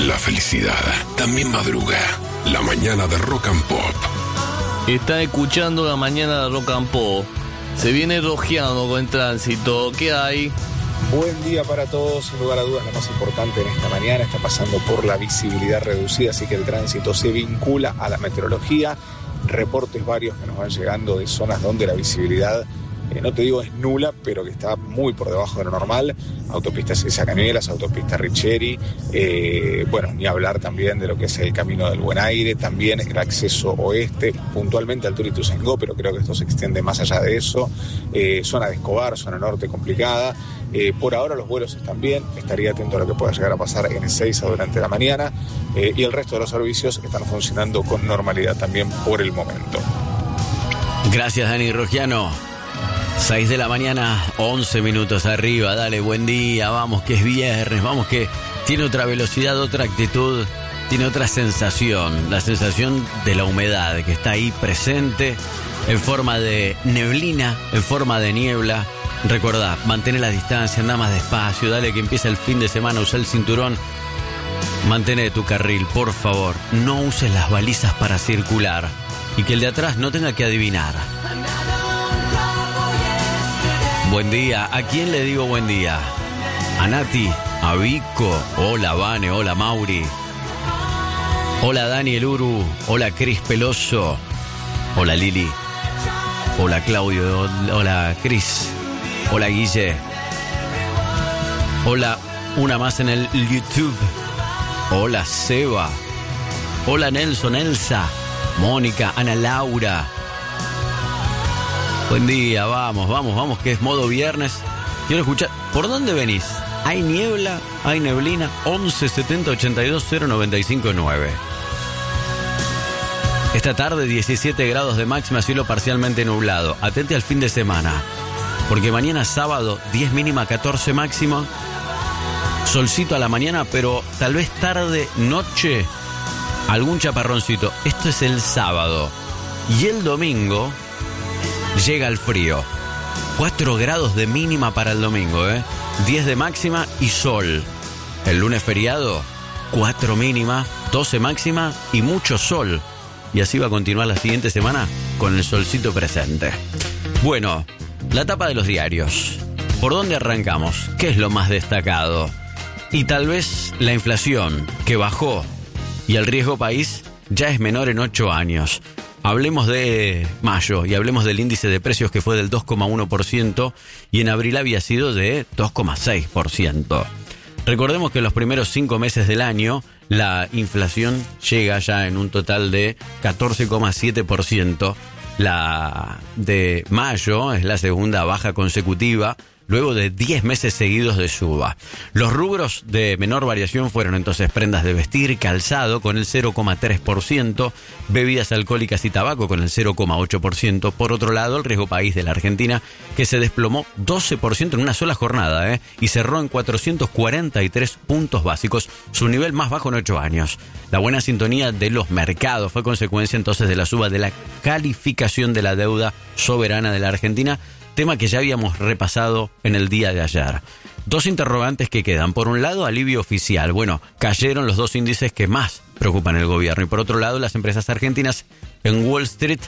La felicidad también madruga. La mañana de Rock and Pop. Está escuchando La mañana de Rock and Pop. Se viene rojeando con el tránsito. ¿Qué hay? Buen día para todos, sin lugar a dudas la más importante en esta mañana está pasando por la visibilidad reducida, así que el tránsito se vincula a la meteorología. Reportes varios que nos van llegando de zonas donde la visibilidad, no te digo es nula, pero que está muy por debajo de lo normal. Autopista César Cañuelas, autopista Richeri, bueno, ni hablar también de lo que es el Camino del Buen Aire, también el acceso oeste, puntualmente Altura Ituzaingó, pero creo que esto se extiende más allá de eso. Zona de Escobar, zona norte complicada. Por ahora los vuelos están bien, estaría atento a lo que pueda llegar a pasar en Ezeiza durante la mañana, y el resto de los servicios están funcionando con normalidad también por el momento. Gracias, Dani Rogiano. 6 de la mañana, 11 minutos arriba. Dale, buen día, vamos que es viernes, vamos que tiene otra velocidad, otra actitud, tiene otra sensación, la sensación de la humedad que está ahí presente en forma de neblina, en forma de niebla. Recordá, mantén la distancia, anda más despacio, dale que empieza el fin de semana, usa el cinturón, mantén tu carril, por favor, no uses las balizas para circular y que el de atrás no tenga que adivinar. Buen día, ¿a quién le digo buen día? A Nati, a Vico, hola Vane, hola Mauri, hola Dani el Uru, hola Cris Peloso, hola Lili, hola Claudio, hola Cris. Hola Guille. Hola, una más en el YouTube. Hola Seba. Hola Nelson, Elsa, Mónica, Ana Laura. Buen día, vamos, que es modo viernes. Quiero escuchar, ¿por dónde venís? ¿Hay niebla? ¿Hay neblina? 11 70 82 095 9. Esta tarde 17 grados de máxima, cielo parcialmente nublado. Atente al fin de semana. Porque mañana sábado, 10 mínima, 14 máximo. Solcito a la mañana, pero tal vez tarde, noche, algún chaparroncito. Esto es el sábado. Y el domingo llega el frío. 4 grados de mínima para el domingo, 10 de máxima y sol. El lunes feriado, 4 mínima, 12 máxima y mucho sol. Y así va a continuar la siguiente semana con el solcito presente. Bueno, la tapa de los diarios. ¿Por dónde arrancamos? ¿Qué es lo más destacado? Y tal vez la inflación, que bajó, y el riesgo país ya es menor en 8 años. Hablemos de mayo y hablemos del índice de precios que fue del 2,1% y en abril había sido de 2,6%. Recordemos que en los primeros 5 meses del año la inflación llega ya en un total de 14,7%. La de mayo es la segunda baja consecutiva, luego de 10 meses seguidos de suba. Los rubros de menor variación fueron entonces prendas de vestir, calzado con el 0,3%, bebidas alcohólicas y tabaco con el 0,8%. Por otro lado, el riesgo país de la Argentina, que se desplomó 12% en una sola jornada, y cerró en 443 puntos básicos, su nivel más bajo en 8 años. La buena sintonía de los mercados fue consecuencia entonces de la suba de la calificación de la deuda soberana de la Argentina, tema que ya habíamos repasado en el día de ayer. Dos interrogantes que quedan. Por un lado, alivio oficial. Bueno, cayeron los dos índices que más preocupan al gobierno. Y por otro lado, las empresas argentinas en Wall Street